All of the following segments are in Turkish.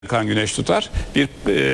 Kan Güneş tutar. Bir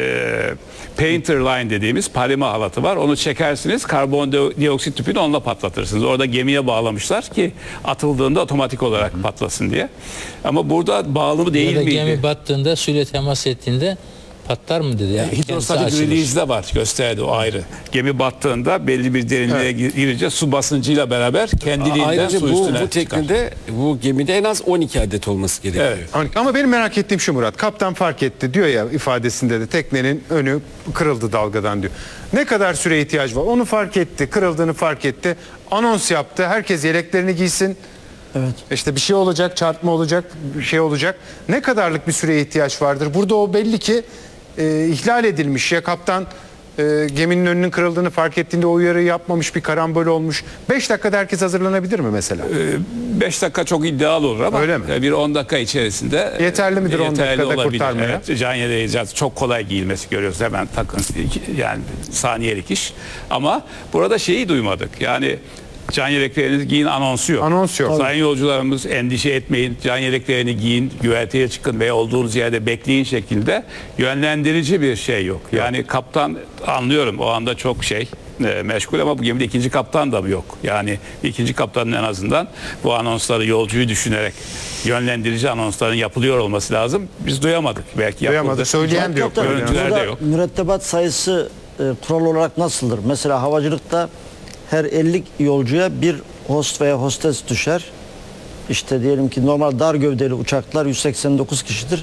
painter line dediğimiz parima halatı var. Onu çekersiniz. Karbondioksit tüpünü onunla patlatırsınız. Orada gemiye bağlamışlar ki atıldığında otomatik olarak patlasın diye. Ama burada bağlı değil miydi? Gemi battığında suyla temas ettiğinde patlar mı dedi. Yani hidrostatik release'de var, gösterdi, o ayrı. Gemi battığında belli bir derinliğe girince su basıncıyla beraber kendiliğinden ayrıca su üstüne bu teknede, bu gemide en az 12 adet olması gerekiyor. Evet. Ama benim merak ettiğim şu Murat. Kaptan fark etti diyor ya ifadesinde de, teknenin önü kırıldı dalgadan diyor. Ne kadar süre ihtiyaç var? Onu fark etti, kırıldığını fark etti. Anons yaptı. Herkes yeleklerini giysin. Evet. İşte bir şey olacak, çarpma olacak, bir şey olacak. Ne kadarlık bir süreye ihtiyaç vardır? Burada o belli ki ihlal edilmiş. Ya kaptan geminin önünün kırıldığını fark ettiğinde o uyarıyı yapmamış, bir karambol olmuş. 5 dakikada herkes hazırlanabilir mi mesela? 5 dakika çok iddialı olur ama öyle mi? Bir 10 dakika içerisinde yeterli midir 10 dakikada olabilir. kurtarmaya? Evet, can yeleği çok kolay giyilmesi görüyoruz. Hemen takın, yani saniyelik iş. Ama burada şeyi duymadık. Yani can yeleklerinizi giyin anonsu yok. Anons yok. Sayın yolcularımız, endişe etmeyin. Can yeleklerini giyin, güverteye çıkın veya olduğunuz yerde bekleyin şeklinde yönlendirici bir şey yok. Yani kaptan, anlıyorum o anda çok meşgul ama bu gemide ikinci kaptan da mı yok? Yani ikinci kaptanın en azından bu anonsları, yolcuyu düşünerek yönlendirici anonsların yapılıyor olması lazım. Biz duyamadık. Belki yapıldı. Duyamadık. Söyleyen de yok. Görüntüler de yok. Mürettebat sayısı kural olarak nasıldır? Mesela havacılıkta her 50 yolcuya bir host veya hostes düşer. İşte diyelim ki normal dar gövdeli uçaklar 189 kişidir.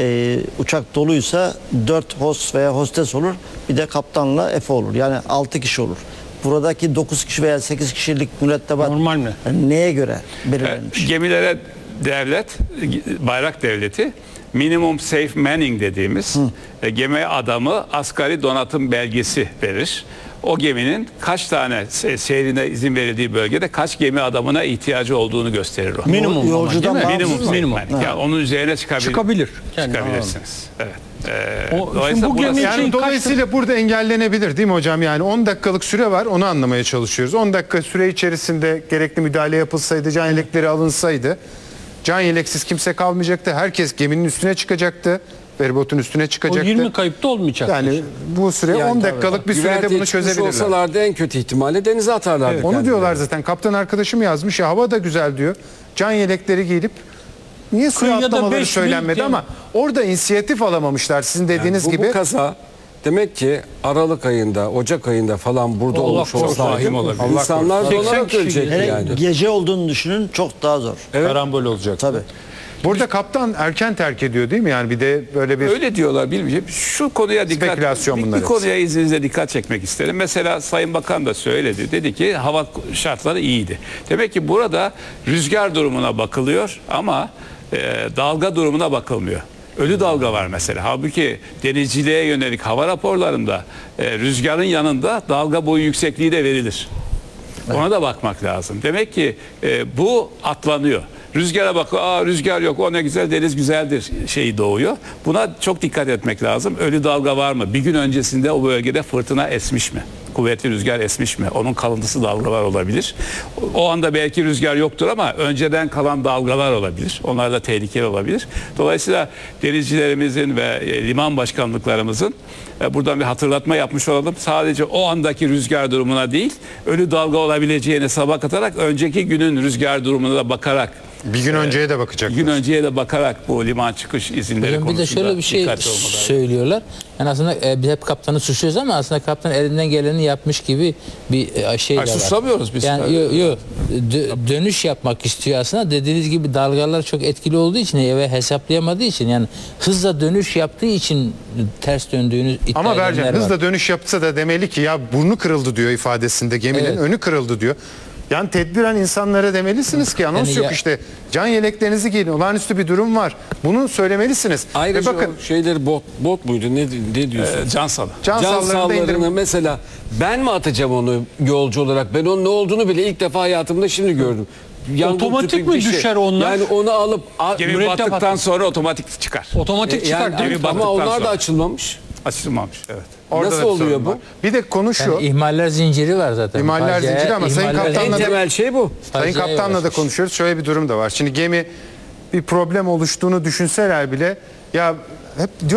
Uçak doluysa 4 host veya hostes olur. Bir de kaptanla Efe olur. Yani 6 kişi olur. Buradaki 9 kişi veya 8 kişilik mürettebat Normal mi? Neye göre belirlenmiş? Gemilere devlet, bayrak devleti minimum safe manning dediğimiz gemi adamı asgari donatım belgesi verir. O geminin kaç tane seyrine izin verildiği bölgede kaç gemi adamına ihtiyacı olduğunu gösterir o. Minimum Yolcudan ama, değil mi? bağımsız Minimum mı? safe manning. Yani onun üzerine Çıkabilir. çıkabilirsiniz. Evet. Şimdi bu gemi burası- için Dolayısıyla burada engellenebilir değil mi hocam? Yani 10 dakikalık süre var, onu anlamaya çalışıyoruz. 10 dakika süre içerisinde gerekli müdahale yapılsaydı, can yelekleri alınsaydı, can yeleksiz kimse kalmayacaktı. Herkes geminin üstüne çıkacaktı. Feribotun üstüne o çıkacaktı. 20 kayıp da olmayacak. Yani bu süre 10 dakikalık bir sürede bunu çözebilirler. olsalardı en kötü ihtimalle denize atarlardı. Onu kendilerini. diyorlar zaten. Kaptan arkadaşım yazmış ya, hava da güzel diyor. Can yelekleri giyilip niye suya Kıyıda atlamaları 5 söylenmedi mil ama orada inisiyatif alamamışlar sizin dediğiniz bu, gibi. Bu kaza demek ki Aralık ayında, Ocak ayında falan burada Allah olmuş korusun. olsaydı Vahim olabilir. insanlar 80 donarak kişi ölecekti Hele yani. gece olduğunu düşünün, çok daha zor. Karambol olacak. Tabii. Burada kaptan erken terk ediyor değil mi? Yani bir de böyle bir Öyle diyorlar, bilmiyorum. Şu konuya Spekülasyon bunlar bir konuya izninizle dikkat çekmek isterim. Mesela Sayın Bakan da söyledi. Dedi ki hava şartları iyiydi. Demek ki burada rüzgar durumuna bakılıyor ama dalga durumuna bakılmıyor. Ölü dalga var mesela. Halbuki denizciliğe yönelik hava raporlarında rüzgarın yanında dalga boyu yüksekliği de verilir. Ona da bakmak lazım. Demek ki bu atlanıyor. Rüzgara bakıyor, rüzgar yok, o ne güzel, deniz güzeldir şeyi doğuyor. Buna çok dikkat etmek lazım. Ölü dalga var mı? Bir gün öncesinde o bölgede fırtına esmiş mi? Kuvvetli rüzgar esmiş mi? Onun kalıntısı dalgalar olabilir. O anda belki rüzgar yoktur ama önceden kalan dalgalar olabilir. Onlar da tehlikeli olabilir. Dolayısıyla denizcilerimizin ve liman başkanlıklarımızın buradan bir hatırlatma yapmış olalım. Sadece o andaki rüzgar durumuna değil, ölü dalga olabileceğine sabah katarak önceki günün rüzgar durumuna da bakarak, bir gün önceye de bakacak. gün önceye de bakarak bu liman çıkış izinleri Bir konusunda de şöyle bir şey dikkatli olmaları. söylüyorlar. Yani aslında biz hep kaptanı suçluyoruz ama aslında kaptan elinden geleni yapmış gibi bir şey de var. Suçlamıyoruz biz. Yani dönüş yapmak istiyor aslında. Dediğiniz gibi dalgalar çok etkili olduğu için ve hesaplayamadığı için, yani hızla dönüş yaptığı için ters döndüğünü iddia Ama edenler Bercan var. hızla dönüş yapsa da demeli ki ya burnu kırıldı diyor ifadesinde, geminin Evet. önü kırıldı diyor. Yani tedbiren insanlara demelisiniz ki anons Yani yok işte. Can yeleklerinizi giyin. Olağanüstü bir durum var. Bunu söylemelisiniz. Ayrıca bakın o şeyleri bot muydu? Ne diyorsun? Can salı. can sallarında indirim. sallarını mesela ben mi atacağım onu yolcu olarak? Ben onun ne olduğunu bile ilk defa hayatımda şimdi gördüm. Yangın Otomatik tüpü mi bir şey. düşer onlar? Yani onu alıp Gemi Mürettebat- battıktan sonra otomatik çıkar. Otomatik çıkar yani, değil mi? Gemi ama battıktan onlar da sonra. açılmamış. Açılmamış. Evet. Orada Nasıl da bir oluyor sorun bu? var. Bir de konu şu. Yani ihmaller zinciri var zaten. İhmaller Facia, zinciri ama Sayın ihmaller Kaptan'la En da- temel şey bu. Sayın faciaya Kaptan'la da ulaşmış. konuşuyoruz. Şöyle bir durum da var. Şimdi gemi bir problem oluştuğunu düşünseler bile ya hep